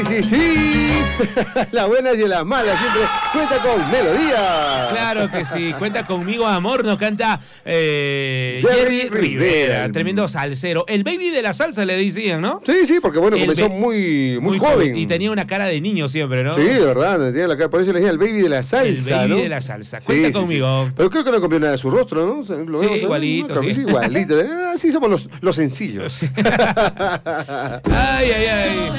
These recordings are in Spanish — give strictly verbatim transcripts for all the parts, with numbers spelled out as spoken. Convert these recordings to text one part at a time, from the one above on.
Sí, sí, las buenas y las malas siempre cuenta con Melodía. Claro que sí, cuenta conmigo, amor, nos canta eh, Jerry, Jerry Rivera, Rivera, tremendo salsero. El baby de la salsa le decían, ¿no? Sí, sí, porque bueno, el comenzó muy, muy, muy joven. joven. Y tenía una cara de niño siempre, ¿no? Sí, de verdad, tenía la cara, por eso le decían el baby de la salsa, El baby ¿no? de la salsa, cuenta sí, Sí, conmigo. sí. Pero creo que no cambió nada de su rostro, ¿no? Lo sí, vemos, igualito. ¿no? Sí. Igualito, así somos los, los sencillos. Sí. Ay, ay, ay.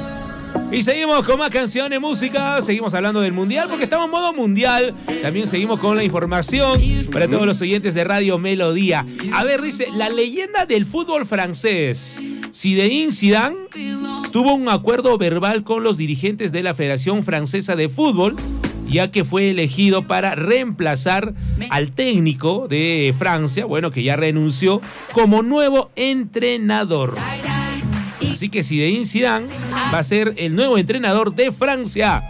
Y seguimos con más canciones, música, seguimos hablando del Mundial porque estamos en modo Mundial. También seguimos con la información para todos los oyentes de Radio Melodía. A ver, dice, la leyenda del fútbol francés, Zinedine Zidane, tuvo un acuerdo verbal con los dirigentes de la Federación Francesa de Fútbol, ya que fue elegido para reemplazar al técnico de Francia, bueno, que ya renunció, como nuevo entrenador. Así que Zinedine Zidane va a ser el nuevo entrenador de Francia.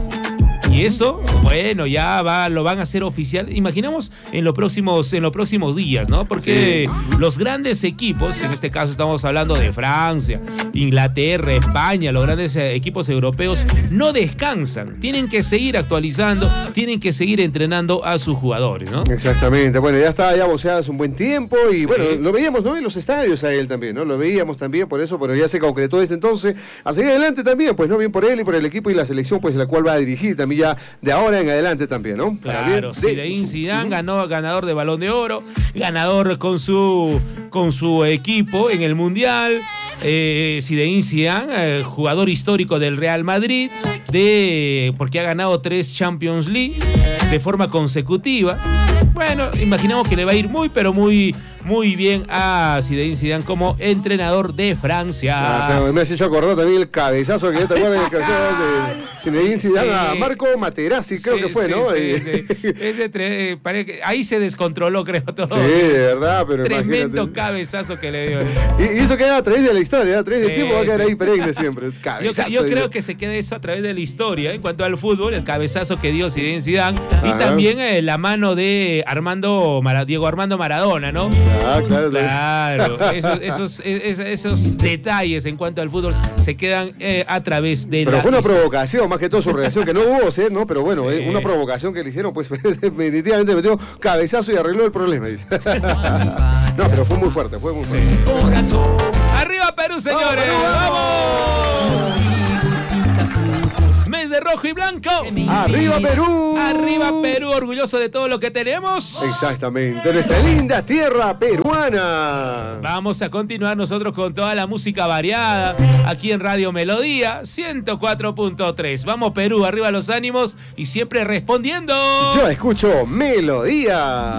Y eso, bueno, ya va, lo van a hacer oficial. Imaginamos en los próximos, en los próximos días, ¿no? Porque sí. Los grandes equipos, en este caso estamos hablando de Francia, Inglaterra, España, los grandes equipos europeos, no descansan. Tienen que seguir actualizando, tienen que seguir entrenando a sus jugadores, ¿no? Exactamente. Bueno, ya está ya boceado hace un buen tiempo y sí. Bueno, lo veíamos, ¿no? En los estadios a él también, ¿no? Lo veíamos también, por eso, pero ya se concretó desde entonces. A seguir adelante también, pues, ¿no? Bien por él y por el equipo y la selección, pues, la cual va a dirigir también ya de ahora en adelante también, ¿no? Claro, Zinedine Zidane ganó, ganador de Balón de Oro, ganador con su, con su equipo en el Mundial. Eh, Zinedine Zidane, eh, jugador histórico del Real Madrid, de, porque ha ganado tres Champions League de forma consecutiva. Bueno, imaginamos que le va a ir muy, pero muy, muy bien a Zinedine Zidane como entrenador de Francia. Ah, o sea, me has hecho acordar también el cabezazo que te acuerdas del cabezazo de Zinedine Zidane sí. A Marco Materazzi, creo sí, que fue, sí, ¿no? Sí, sí. Ese tre- parece que ahí se descontroló, creo, todo. Sí, de verdad, pero tremendo imagínate. Cabezazo que le dio. Y, y eso queda a través de la historia, a través sí, del tiempo va a quedar sí. Ahí peregrine siempre. Cabezazo, yo, yo creo que se queda eso a través de la historia, ¿eh? En cuanto al fútbol, el cabezazo que dio Zinedine Zidane. Ajá. Y también eh, la mano de Armando Mara, Diego Armando Maradona, ¿no? Ah, claro. Claro, esos, esos, esos, esos detalles en cuanto al fútbol se quedan eh, a través de Pero la... fue una provocación, más que todo su reacción, que no hubo, ¿sí? ¿No? Pero bueno, sí. eh, una provocación que le hicieron, pues definitivamente metió cabezazo y arregló el problema, dice. No, pero fue muy fuerte, fue muy fuerte. Sí. ¡Arriba Perú, señores! ¡Vamos! ¡Vamos! Mes de rojo y blanco. ¡Arriba Perú! ¡Arriba Perú! Orgulloso de todo lo que tenemos. Exactamente, nuestra linda tierra peruana. Vamos a continuar nosotros con toda la música variada aquí en Radio Melodía ciento cuatro punto tres. Vamos Perú, arriba los ánimos y siempre respondiendo. Yo escucho Melodía.